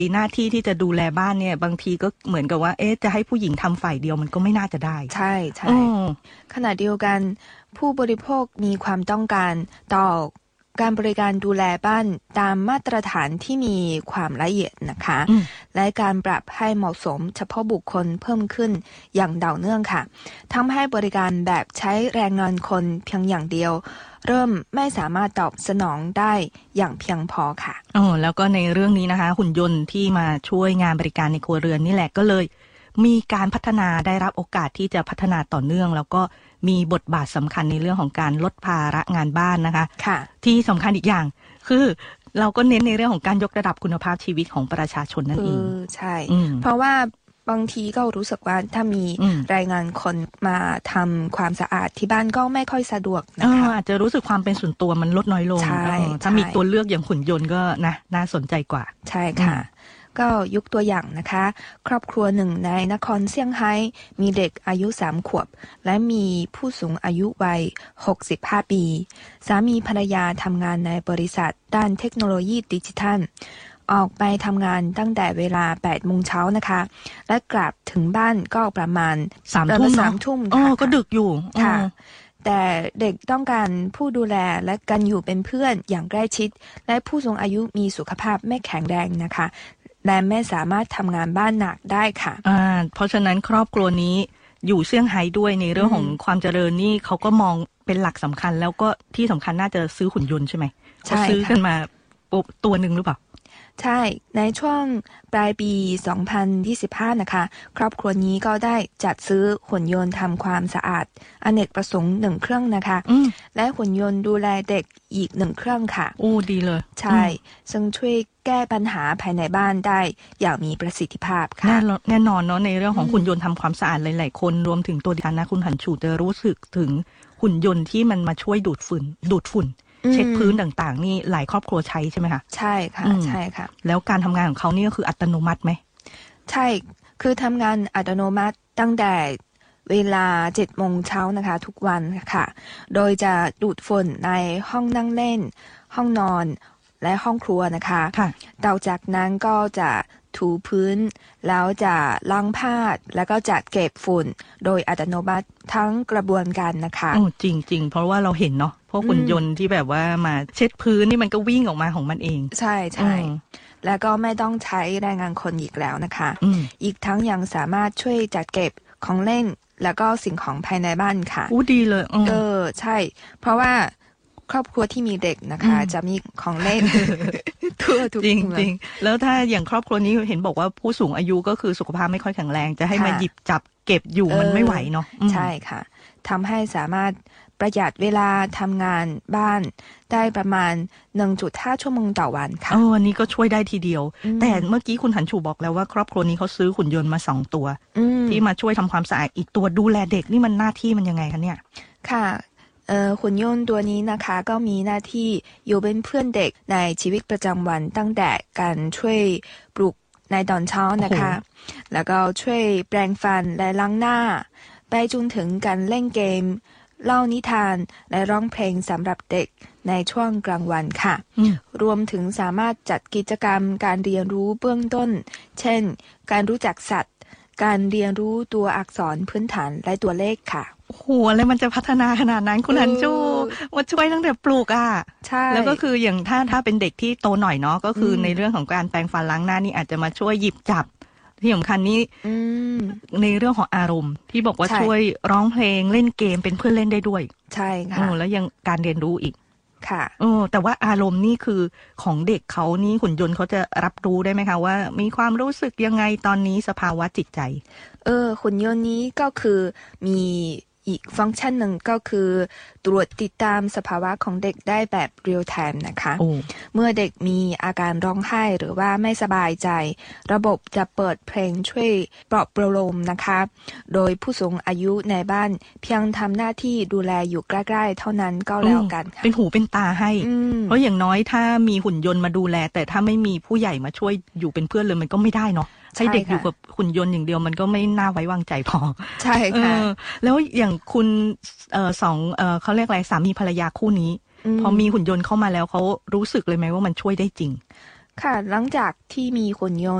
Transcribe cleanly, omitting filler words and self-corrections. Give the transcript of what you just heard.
หน้าที่ที่จะดูแลบ้านเนี่ยบางทีก็เหมือนกับว่าจะให้ผู้หญิงทำฝ่ายเดียวมันก็ไม่น่าจะได้ใช่ใช่ขณะเดียวกันผู้บริโภคมีความต้องการต่อการบริการดูแลบ้านตามมาตรฐานที่มีความละเอียดนะคะและการปรับให้เหมาะสมเฉพาะบุคคลเพิ่มขึ้นอย่างต่อเนื่องค่ะทำให้บริการแบบใช้แรงงานคนเพียงอย่างเดียวเริ่มไม่สามารถตอบสนองได้อย่างเพียงพอค่ะแล้วก็ในเรื่องนี้นะคะหุ่นยนต์ที่มาช่วยงานบริการในครัวเรือนนี่แหละก็เลยมีการพัฒนาได้รับโอกาสที่จะพัฒนาต่อเนื่องแล้วก็มีบทบาทสำคัญในเรื่องของการลดภาระงานบ้านนะคะที่สำคัญอีกอย่างคือเราก็เน้นในเรื่องของการยกระดับคุณภาพชีวิตของประชาชนนั่นเองใช่เพราะว่าบางทีก็รู้สึกว่าถ้ามีรายงานคนมาทำความสะอาดที่บ้านก็ไม่ค่อยสะดวกนะคะอาจจะรู้สึกความเป็นส่วนตัวมันลดน้อยลงถ้ามีตัวเลือกอย่างหุ่นยนต์ก็น่าสนใจกว่าใช่ค่ะก็ยกตัวอย่างนะคะครอบครัวหนึ่งในนครเซี่ยงไฮ้มีเด็กอายุ3 ขวบและมีผู้สูงอายุวัย65 ปีสามีภรรยาทำงานในบริษัทด้านเทคโนโลยีดิจิทัลออกไปทำงานตั้งแต่เวลา 8 โมงเช้านะคะและกลับถึงบ้านก็ประมาณ 3 ทุ่มก็ดึกอยู่ค่ะแต่เด็กต้องการผู้ดูแลและกันอยู่เป็นเพื่อนอย่างใกล้ชิดและผู้สูงอายุมีสุขภาพไม่แข็งแรงนะคะและไม่สามารถทำงานบ้านหนักได้ค่ะเพราะฉะนั้นครอบครัวนี้อยู่เซี่ยงไฮ้ด้วยในเรื่องของความเจริญนี่เขาก็มองเป็นหลักสำคัญแล้วก็ที่สำคัญน่าจะซื้อหุ่นยนต์ใช่ไหมเขาซื้อกันมาตัวหนึ่งหรือเปล่าใช่ในช่วงปลายปี 2025 นะคะครอบครัวนี้ก็ได้จัดซื้อหุ่นยนต์ทำความสะอาดอเนกประสงค์1 เครื่องนะคะและหุ่นยนต์ดูแลเด็กอีก1 เครื่องค่ะดีเลยใช่ซึ่งช่วยแก้ปัญหาภายในบ้านได้อย่างมีประสิทธิภาพค่ะแน่นอนเนาะในเรื่องของหุ่นยนต์ทำความสะอาดหลายๆคนรวมถึงตัวดิฉันนะคุณหันฉูจะรู้สึกถึงหุ่นยนต์ที่มันมาช่วยดูดฝุ่นเช็ดพื้นต่างๆนี่หลายครอบครัวใช้ใช่ไหมคะใช่ค่ะใช่ค่ะแล้วการทำงานของเขานี่ก็คืออัตโนมัติไหมใช่คือทำงานอัตโนมัติตั้งแต่เวลา 7 โมงเช้านะคะทุกวันค่ะโดยจะดูดฝุ่นในห้องนั่งเล่นห้องนอนและห้องครัวนะคะต่อจากนั้นก็จะถูพื้นแล้วจะล้างผ้าแล้วก็จัดเก็บฝุ่นโดยอัตโนมัติทั้งกระบวนการนะคะจริงๆเพราะว่าเราเห็นเนาะพวกหุ่นยนต์ที่แบบว่ามาเช็ดพื้นนี่มันก็วิ่งออกมาของมันเองใช่ใช่แล้วก็ไม่ต้องใช้แรงงานคนอีกแล้วนะคะอีกทั้งยังสามารถช่วยจัดเก็บของเล่นแล้วก็สิ่งของภายในบ้านค่ะดีเลยใช่เพราะว่าครอบครัวที่มีเด็กนะคะจะมีของเล่นทั่วทุกจริงๆแล้วถ้าอย่างครอบครัวนี้เห็นบอกว่าผู้สูงอายุก็คือสุขภาพไม่ค่อยแข็งแรงจะให้มาหยิบจับเก็บอยู่มันไม่ไหวเนาะใช่ค่ะทำให้สามารถประหยัดเวลาทำงานบ้านได้ประมาณ 1.5 ชั่วโมงต่อวันค่ะอันนี้ก็ช่วยได้ทีเดียวแต่เมื่อกี้คุณหันฉูบอกแล้วว่าครอบครัวนี้เขาซื้อหุ่นยนต์มา2 ตัวที่มาช่วยทำความสะอาดอีกตัวดูแลเด็กนี่มันหน้าที่มันยังไงคะเนี่ยค่ะหุ่นยนต์ตัวนี้นะคะก็มีหน้าที่อยู่เป็นเพื่อนเด็กในชีวิตประจำวันตั้งแต่การช่วยปลุกในตอนเช้านะคะแล้วก็ช่วยแปรงฟันและล้างหน้าไปจนถึงการเล่นเกมเล่านิทานและร้องเพลงสำหรับเด็กในช่วงกลางวันค่ะรวมถึงสามารถจัดกิจกรรมการเรียนรู้เบื้องต้นเช่นการรู้จักสัตว์การเรียนรู้ตัวอักษรพื้นฐานและตัวเลขค่ะอะไรมันจะพัฒนาขนาดนั้นคุณหันจูมาช่วยตั้งแต่ปลูกใช่แล้วก็คืออย่างถ้าเป็นเด็กที่โตหน่อยเนาะก็คือในเรื่องของการแปรงฟันล้างหน้านี่อาจจะมาช่วยหยิบจับที่สำคัญนี่ในเรื่องของอารมณ์ที่บอกว่าช่วยร้องเพลงเล่นเกมเป็นเพื่อนเล่นได้ด้วยใช่ค่ะแล้วยังการเรียนรู้อีกค่ะแต่ว่าอารมณ์นี่คือของเด็กเขานี่หุ่นยนต์เขาจะรับรู้ได้ไหมคะว่ามีความรู้สึกยังไงตอนนี้สภาวะจิตใจหุ่นยนต์นี้ก็คือมีอีกฟังก์ชันหนึ่งก็คือตรวจติดตามสภาวะของเด็กได้แบบเรียลไทม์นะคะเมื่อเด็กมีอาการร้องไห้หรือว่าไม่สบายใจระบบจะเปิดเพลงช่วยปลอบประโลมนะคะโดยผู้สูงอายุในบ้านเพียงทำหน้าที่ดูแลอยู่ใกล้ๆเท่านั้นก็แล้วกันเป็นหูเป็นตาให้เพราะอย่างน้อยถ้ามีหุ่นยนต์มาดูแลแต่ถ้าไม่มีผู้ใหญ่มาช่วยอยู่เป็นเพื่อนเลยมันก็ไม่ได้เนาะให้เด็กอยู่กับหุ่นยนต์อย่างเดียวมันก็ไม่น่าไว้วางใจพอใช่ค่ะแล้วอย่างคุณเขาเรียกอะไรสามีภรรยาคู่นี้พอมีหุ่นยนต์เข้ามาแล้วเขารู้สึกเลยไหมว่ามันช่วยได้จริงค่ะหลังจากที่มีหุ่นยนต์